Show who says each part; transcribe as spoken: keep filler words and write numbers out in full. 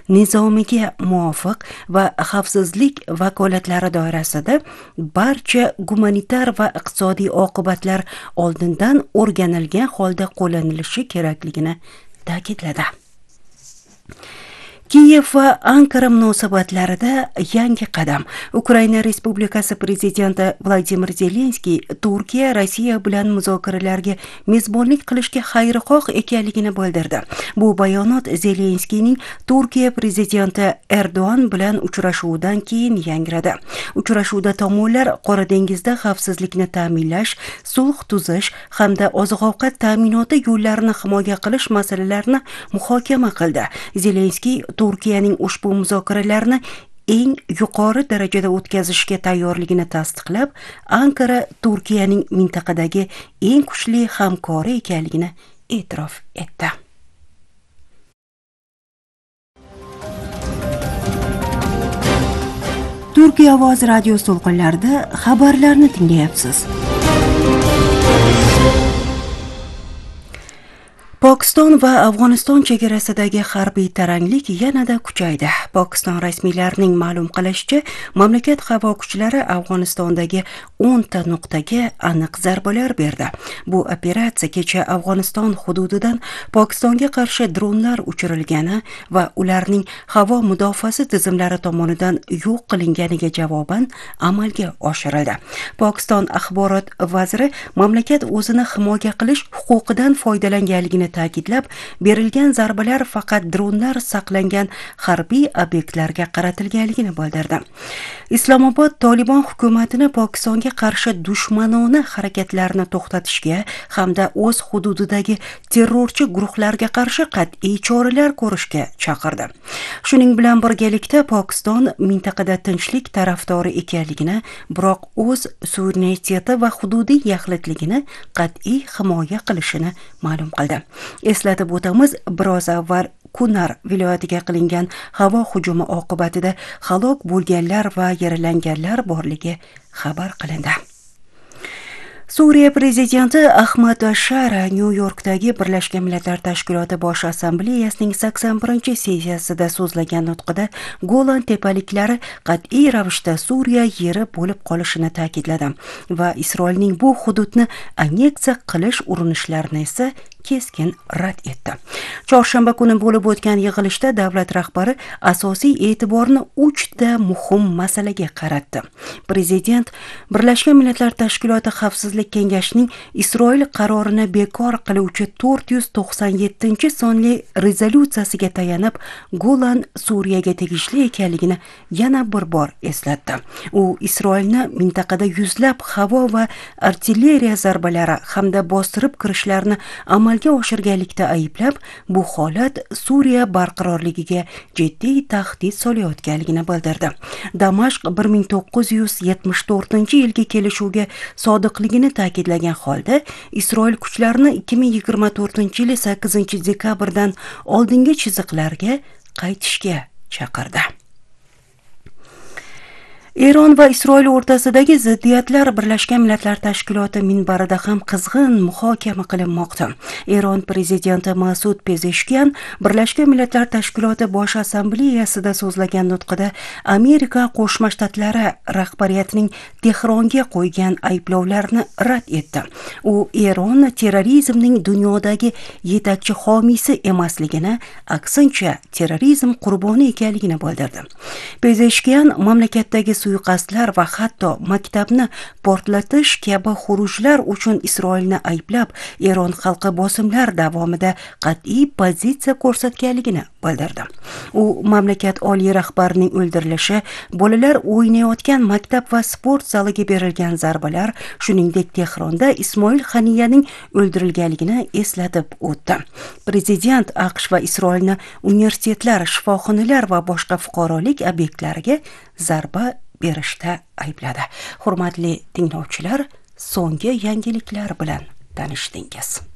Speaker 1: nizomiga muvofiq va xavfsizlik vakolatlari doirasida barcha gumanitar va iqtisodiy oqibatlar oldindan o'rganilgan holda qo'llanilishi kerakligini ta'kidladi. Kiyev va Ankara munosabatlarida yangi qadam. Ukraina Respublikasi prezidenti Vladimir Zelenskiy Turkiya Rossiya bilan muzokaralarga mezbonlik qilishga xayrixoh ekanligini bildirdi. Bu bayonot Zelenskiyning Turkiya prezidenti Erdo'g'an bilan uchrashuvidan keyin yangradi. Uchrashuvda tomonlar Qora dengizda xavfsizlikni ta'minlash, sulh tuzish hamda oziq-ovqat ta'minoti yo'llarini himoya qilish masalalarini muhokama qildi. Zelenskiy Turkiyaning ushbu muzokaralarni eng yuqori darajada o'tkazishga tayyorligini tasdiqlab, Ankara Turkiyaning mintaqadagi eng kuchli hamkori ekanligini e'tirof etdi. Turkiya ovoz radio to'lqinlarida xabarlarni tinglayapsiz. Pokiston va Afg'oniston chegarasidagi harbiy taranglik yanada kuchaydi. Pokiston rasmiylarining ma'lum qilishicha, mamlakat havo kuchlari Afg'onistondagi o'n ta nuqtaga aniq zarbalar berdi. Bu operatsiya kecha Afg'oniston hududidan Pokistonga qarshi dronlar uchirilgani va ularning havo mudofaasi tizimlari tomonidan yo'q qilinganiga javoban amalga oshirildi. Pokiston axborot vaziri mamlakat o'zini himoya qilish huquqidan foydalanganligini ta'kidlab, berilgan zarbalar faqat dronlar saqlangan harbiy obyektlarga qaratilganligini bildirdi. Islomobod Tolibon hukumatini Pokistonga qarshi dushmanona harakatlarni to'xtatishga hamda o'z hududidagi terrorchi guruhlarga qarshi qat'iy choralar ko'rishga chaqirdi. Shuning bilan birgalikda Pokiston mintaqada tinchlik tarafdori ekanligini, biroq o'z suvereniteti va hududiy yaxlitligini qat'iy himoya qilishini ma'lum qildi. Eslatib o'tamiz, biroz avval Kunar viloyatiga qilingan havo hujumi oqibatida halok bo'lganlar va yaralanganlar borligi xabar qilindi. Suriya prezidenti Ahmad Ashara Nyu-Yorkdagi Birlashgan Millatlar Tashkiloti Bosh Assambleyasining sakson birinchi sessiyasida so'zlagan nutqida Golan tepaliklari qat'iy ravishda Suriya yeri bo'lib qolishini ta'kidladi va Isroilning bu hududni anneksiya qilish urinishlarini esa keskin rad etdi. Chorshanba kuni bo'lib o'tgan yig'ilishda davlat rahbari asosiy e'tiborni uchta muhim masalaga qaratdi. Prezident Birlashgan Millatlar Tashkiloti Xavfsizlik Kengashining Isroil qarorini bekor qiluvchi to'rt yuz to'qson yettinchi sonli rezolyutsiyasiga tayanib, Golan Suriyaga tegishli ekanligini yana bir bor eslatdi. U Isroilni mintaqada yuzlab havo va artilleriya zarbalari hamda bostirib kirishlarini amal oshirganlikda ayblab, bu holat Suriya barqarorligiga jiddiy tahdid solayotganligini bildirdi. Damashq bir ming to'qqiz yuz yetmish to'rtinchi yilgi kelishuvga sodiqligini ta'kidlagan holda, Isroil kuchlarini ikki ming yigirma to'rtinchi yil sakkizinchi dekabrdan oldingi chiziqlarga qaytishga chaqirdi. Eron va Isroil o'rtasidagi ziddiyatlar Birlashgan Millatlar Tashkiloti minbarida ham qizg'in muhokama qilinmoqda. Eron prezidenti Masud Pezeshkian Birlashgan Millatlar Tashkiloti Bosh Assambleyasida so'zlagan nutqida Amerika Qo'shma Shtatlari rahbariyatining Tehronga qo'ygan ayblovlarni rad etdi. U Eron terrorizmning dunyodagi yetakchi homiysi emasligini, aksincha terrorizm qurboni ekanligini bildirdi. Pezeshkian mamlakatdagi suiqasdlar va hatto maktabni portlatish kabi xurujlar uchun Isroilni ayblab, Eron xalqi bosimlar davomida qat'iy pozitsiya ko'rsatganligini bildirdi. U mamlakat oliy rahbarining o'ldirilishi, bolalar o'ynayotgan maktab va sport zaliga berilgan zarbalar, shuningdek Tehronda Ismoil Haniyaning o'ldirilganligini eslatib o'tdi. Prezident AQSh va Isroilni universitetlar, shifoxonalar va boshqa fuqarolik obyektlariga zarba berishda aybladi. Hurmatli tinglovchilar, so'nggi yangiliklar bilan tanishdingiz.